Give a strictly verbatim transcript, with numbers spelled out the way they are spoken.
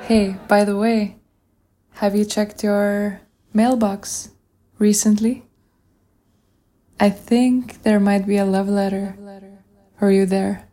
Hey, by the way, have you checked your mailbox recently? I think there might be a love letter. Are you there?